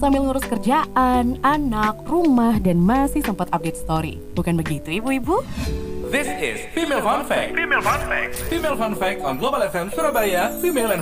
sambil ngurus kerjaan, anak, rumah, dan masih sempat update story. Bukan begitu, ibu-ibu? This is Female Fun Fact. Female Fun Fact on Global FM Surabaya, Female and